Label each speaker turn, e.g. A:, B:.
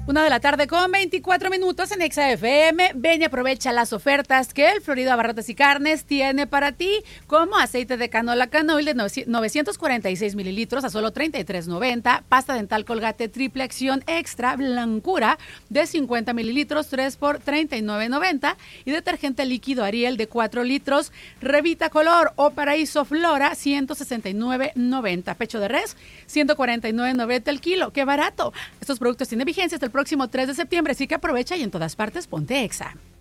A: 1:24 en Exa FM. Ven y aprovecha las ofertas que el Florido Abarrotes y Carnes tiene para ti, como aceite de canola Canoil de 946 mililitros a solo $33.90, pasta dental Colgate triple acción extra blancura de 50 mililitros, 3 por $39.90, y detergente líquido Ariel de 4 litros, Revita Color o Paraíso Flora, $169.90, pecho de res, $149.90 el kilo. ¡Qué barato! Estos productos tienen vigencia hasta el próximo 3 de septiembre, así que aprovecha y en todas partes ponte Exa.